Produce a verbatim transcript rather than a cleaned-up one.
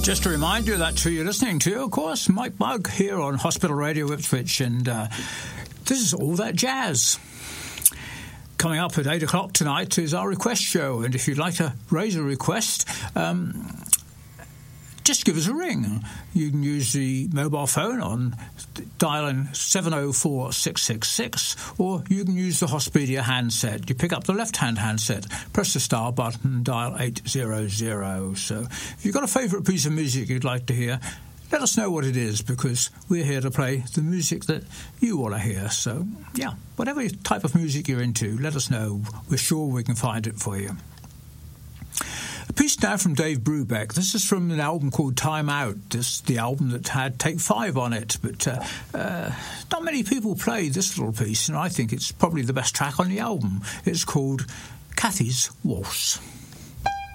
Just to remind you that who you're listening to, of course, Mike Bugg here on Hospital Radio Ipswich, and uh, this is All That Jazz. Coming up at eight o'clock tonight is our request show, and if you'd like to raise a request, um, just give us a ring. You can use the mobile phone on dialing seven oh four six six six, or you can use the Hospedia handset. You pick up the left-hand handset, press the star button, dial eight hundred. So if you've got a favourite piece of music you'd like to hear, let us know what it is, because we're here to play the music that you want to hear. So, yeah, whatever type of music you're into, let us know. We're sure we can find it for you. A piece now from Dave Brubeck. This is from an album called Time Out. This the album that had Take Five on it, but uh, uh, not many people play this little piece, and I think it's probably the best track on the album. It's called Kathy's Waltz.